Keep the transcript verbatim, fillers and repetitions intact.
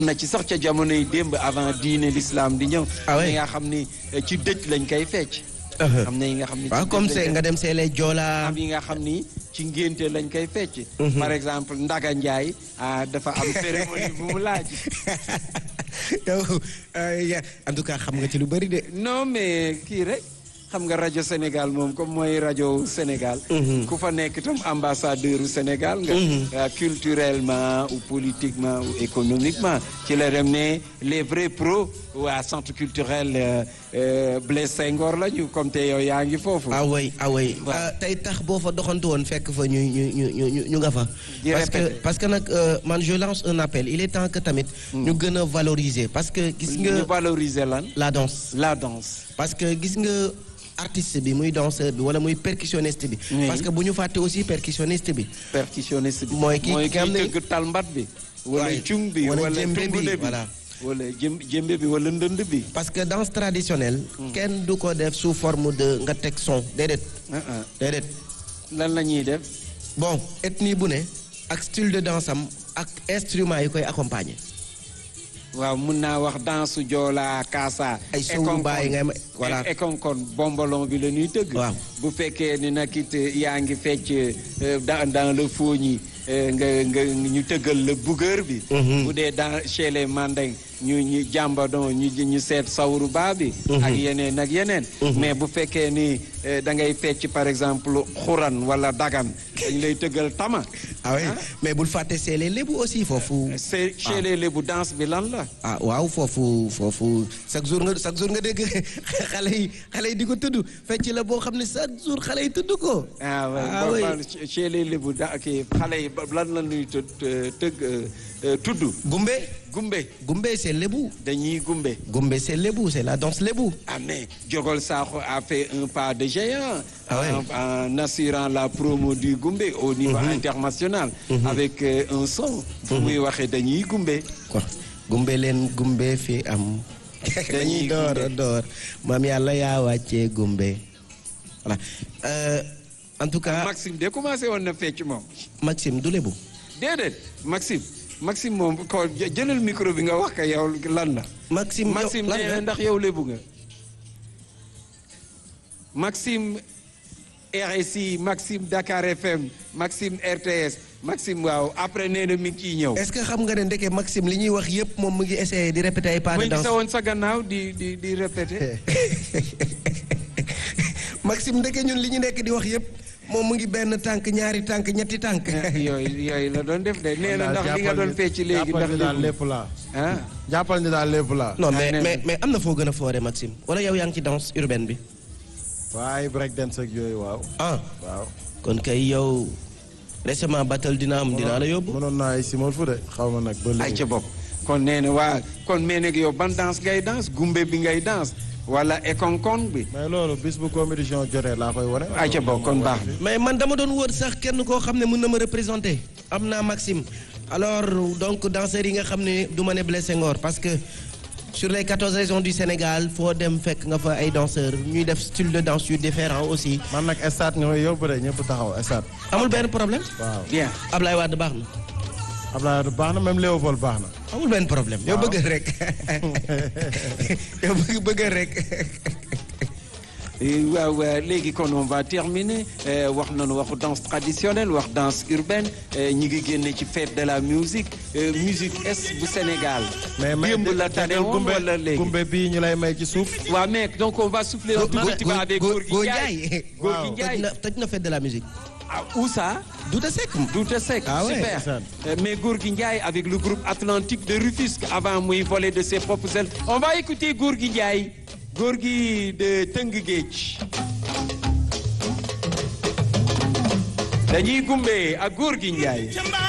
na ci sax ca jamonoy démb avant diine l'islam di ñëw. ah oui nga xam ni ci dëj lañ koy fecc. am na yi nga xam ni. waaw comme c'est nga dem see les Joola. am yi nga xam ni ci ngénte lañ koy fecc. par exemple Ndaga Ndiaye ah dafa am cérémonie bu mu laaj. yow en tout cas xam nga ci lu bari de. non mais kii rek xam nga rajo Sénégal moom comme mooy rajo Sénégal. ku fa nekk itam ambassadeur u Sénégal nga. culturellement ou politiquement ou économiquement ci la dem ne les vrais pros waa centre culturel Blaise Senghor la ñu comme te yow yaa ngi foofu. ah oui ah oui tey tax boo fa doxantu woon fekk fa ñu ñu ñu ñu ñu nga fa. parce que parce que nag man je lance un appel il est temps que tamit. ñu gën a valoriser parce que. gis nga ñu valoriser lan. la danse. la danse. parce que gis nga artiste bi muy danseur bi wala muy percussionniste bi. parce que bu ñu fàtte aussi percussionniste bi. percussionniste bi mooy kii mooy ki am kii tëgg talmbat bi. wala cung bi wala jëmbe bi tungune bi voilà. wala jëm jëmbe bi wala ndënd bi. parce que danse traditionnelle. kenn du ko def sous forme de nga teg son déedéet. déedéet. lan la ñuy def. bon ethnie bu ne ak style de danse am ak instrument yi koy accompagner. waaw mun naa wax danse Joola Kaasa. ay sowu baay ngay ma voilà ekonkon bombalon bi la ñuy tëgg. waaw bu fekkee ni nag it yaa ngi fecc dans dans le fooñi nga nga ñu tëggal la buggër bi. bu dee dans chez les Mandeng ñu ñu jàmbadon ñu ñu seet sawru baa bi. ak yeneen ak yeneen. mais bu fekkee ni da ngay fecc par exemple xuran wala dagan dañ lay tëggal tama. ah oui mais bul fàtte c'est les lébu aussi foofu. c'est chez les lébu danse bi lan la. ah waaw foofu foofu chaque jour nga chaque jour nga dégg xale yi xale yi di ko tudd fecc la boo xam ne chaque jour xale yi tudd ko. ah oui chez les lébu da kii xale yi lan la ñuy të tëgg tudd. gumbe. gumbe. gumbe c'est lébu. dañuy gumbe. gumbe c'est lébu c'est la danse lébu. ah mais Jogol Sakho a fait un pas de géant. ah oui en, en assurant la promo du gumbe au niveau mm-hmm. international. Mm-hmm. avec euh, un son. fu muy waxee dañuy gumbe. quoi gumbe leen gumbe fi am. dañuy door door maam yàlla yaa wàccee gumbe voilà euh, en tout cas. Maxime de commencé woon na fecc moom. Maxime du lébu. déedéet Maxime. Maxime moom ko jëlal micro bi nga wax ka yow lan la. Maxime Maxime nee ndax yow lébu nga. Maxime R S I Maxime Dakar F M Maxime R T S Maxime waaw après nee na mi ngi ciy ñëw. est-ce que xam nga ne ndeke Maxime li ñuy wax yépp moom mu ngi essayer di répéter ay pas de danse. mu ngi woon sa gannaaw di di di répéter. Maxime ndeke ñun li ñu nekk di wax yépp moom mu ngi benn tànk ñaari tànk ñetti tànk. yooyu yooyu la doon def de nee na ndax li nga doon fecc léegi ndax daal lépp la ah jàppal ni daal lépp la non mais mais mais am na foo gën a foore Maxime wala yow yaa ngi ci danse urbaine bi. waaye break dance ak yooyu waaw. ah waaw. kon kay yow récemment battle dina am dinaa la yóbbu. mënoon naa ay simol fu de xaw ma nag. ba léegi ay ca bopp kon nee na waa kon mais nag yow ban danse ngay danse gumbe bi ngay danse wala ekonkon bi. mais loolu bis bu compétition jotee laa koy wane. ay ca bopp kon baax na. mais man dama doon wër sax kenn koo xam ne mën na ma représenter am naa Maxime alors donc danseurs yi nga xam ne du ma ne Blaise Senghor parce que sur les quatorze régions du Sénégal foo dem fekk nga fa ay danseurs ñuy def style de danse yu différent aussi. man nag stade nga koy yóbbu de ñëpp taxaw stade. amul benn problème. waaw bien. Ablaye Wade baax na. Ablaye Wade baax na même Léopold baax na. amul benn problème. yow bëgg rek yow bëgg bëgg rek. waaw léegi kon on va terminer wax nañu waxu danse traditionnelle wax danse urbaine ñi ngi génne ci fête de la musique musique est bu Sénégal. mais mais démb la tane woon wala léegi gumbe bii ñu lay may ci suuf. waaw mais donc on va souffler un tout petit peu avec Gorgui Ndiaye. Gorgui Ndiaye tëj na fête de la musique. ah où ça. Douta Seck. Douta Seck ah ouais. super. mais Gorgui Ndiaye avec le groupe Atlantique de Rufisque avant muy voler de ses propres ailes on va écouter Gorgui Ndiaye. Gorgui de Tëngéej dañuy gumbe ak Gorgui Ndiaye